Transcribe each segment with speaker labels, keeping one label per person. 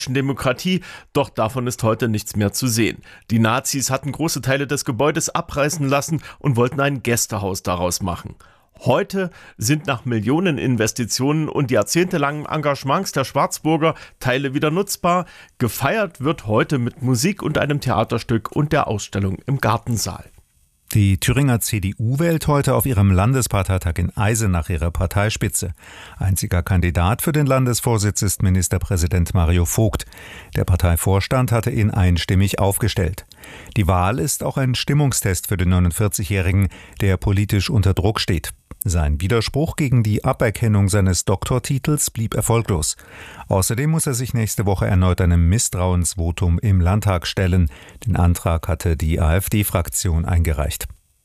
Speaker 1: Demokratie, doch davon ist heute nichts mehr zu sehen. Die Nazis hatten große Teile des Gebäudes abreißen lassen und wollten ein Gästehaus daraus machen. Heute sind nach Millioneninvestitionen und jahrzehntelangen Engagements der Schwarzburger Teile wieder nutzbar. Gefeiert wird heute mit Musik und einem Theaterstück und der Ausstellung im Gartensaal.
Speaker 2: Die Thüringer CDU wählt heute auf ihrem Landesparteitag in Eisenach ihre Parteispitze. Einziger Kandidat für den Landesvorsitz ist Ministerpräsident Mario Vogt. Der Parteivorstand hatte ihn einstimmig aufgestellt. Die Wahl ist auch ein Stimmungstest für den 49-Jährigen, der politisch unter Druck steht. Sein Widerspruch gegen die Aberkennung seines Doktortitels blieb erfolglos. Außerdem muss er sich nächste Woche erneut einem Misstrauensvotum im Landtag stellen. Den Antrag hatte die AfD-Fraktion eingereicht.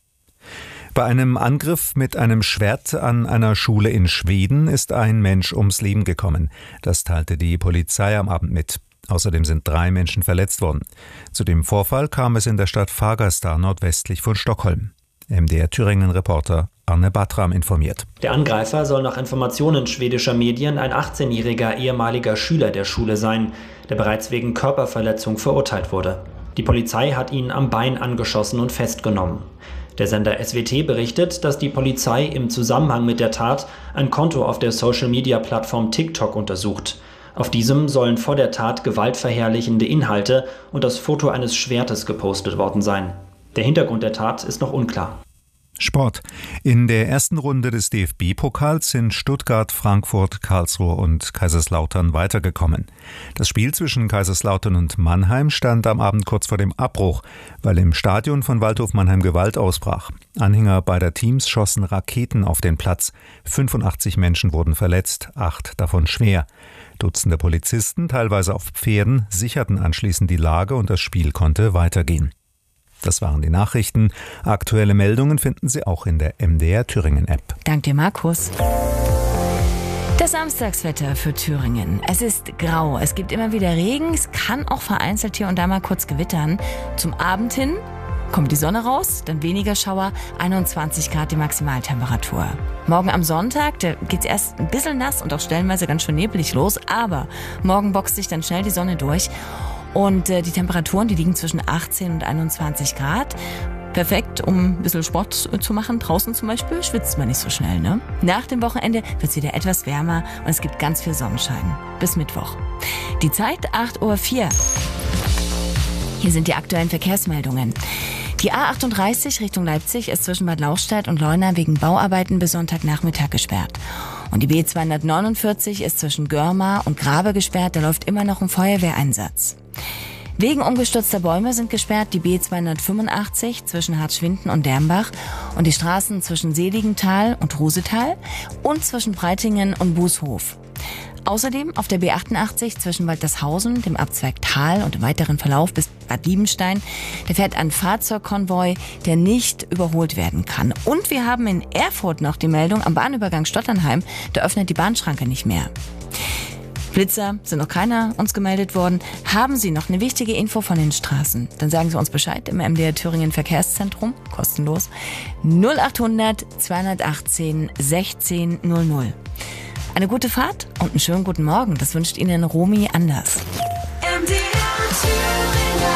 Speaker 2: Bei einem Angriff mit einem Schwert an einer Schule in Schweden ist ein Mensch ums Leben gekommen. Das teilte die Polizei am Abend mit. Außerdem sind 3 Menschen verletzt worden. Zu dem Vorfall kam es in der Stadt Fagersta nordwestlich von Stockholm. MDR Thüringen-Reporter Arne Batram informiert.
Speaker 3: Der Angreifer soll nach Informationen schwedischer Medien ein 18-jähriger ehemaliger Schüler der Schule sein, der bereits wegen Körperverletzung verurteilt wurde. Die Polizei hat ihn am Bein angeschossen und festgenommen. Der Sender SWT berichtet, dass die Polizei im Zusammenhang mit der Tat ein Konto auf der Social-Media-Plattform TikTok untersucht. Auf diesem sollen vor der Tat gewaltverherrlichende Inhalte und das Foto eines Schwertes gepostet worden sein. Der Hintergrund der Tat ist noch unklar.
Speaker 2: Sport. In der ersten Runde des DFB-Pokals sind Stuttgart, Frankfurt, Karlsruhe und Kaiserslautern weitergekommen. Das Spiel zwischen Kaiserslautern und Mannheim stand am Abend kurz vor dem Abbruch, weil im Stadion von Waldhof Mannheim Gewalt ausbrach. Anhänger beider Teams schossen Raketen auf den Platz. 85 Menschen wurden verletzt, 8 davon schwer. Dutzende Polizisten, teilweise auf Pferden, sicherten anschließend die Lage und das Spiel konnte weitergehen. Das waren die Nachrichten. Aktuelle Meldungen finden Sie auch in der MDR Thüringen App.
Speaker 4: Dank dir, Markus. Das Samstagswetter für Thüringen. Es ist grau, es gibt immer wieder Regen, es kann auch vereinzelt hier und da mal kurz gewittern. Zum Abend hin kommt die Sonne raus, dann weniger Schauer, 21 Grad die Maximaltemperatur. Morgen am Sonntag, da geht's erst ein bisschen nass und auch stellenweise ganz schön nebelig los, aber morgen boxt sich dann schnell die Sonne durch. Und die Temperaturen, die liegen zwischen 18 und 21 Grad. Perfekt, um ein bisschen Sport zu machen. Draußen zum Beispiel schwitzt man nicht so schnell, ne? Nach dem Wochenende wird es wieder etwas wärmer und es gibt ganz viel Sonnenschein. Bis Mittwoch. Die Zeit 8:04 Uhr. Hier sind die aktuellen Verkehrsmeldungen. Die A38 Richtung Leipzig ist zwischen Bad Lauchstädt und Leuna wegen Bauarbeiten bis Sonntagnachmittag gesperrt. Und die B249 ist zwischen Görmar und Grabe gesperrt, da läuft immer noch ein Feuerwehreinsatz. Wegen umgestürzter Bäume sind gesperrt die B285 zwischen Hartschwinden und Dermbach und die Straßen zwischen Seligenthal und Rusetal und zwischen Breitingen und Bußhof. Außerdem auf der B88 zwischen Waltershausen, dem Abzweig Tal und im weiteren Verlauf bis Bad Liebenstein, da fährt ein Fahrzeugkonvoi, der nicht überholt werden kann. Und wir haben in Erfurt noch die Meldung, am Bahnübergang Stotternheim, da öffnet die Bahnschranke nicht mehr. Blitzer sind noch keiner uns gemeldet worden. Haben Sie noch eine wichtige Info von den Straßen? Dann sagen Sie uns Bescheid im MDR Thüringen Verkehrszentrum, kostenlos, 0800 218 16 00. Eine gute Fahrt und einen schönen guten Morgen. Das wünscht Ihnen Romy Anders.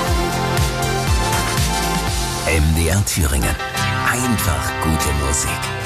Speaker 5: MDR Thüringen. Einfach gute Musik.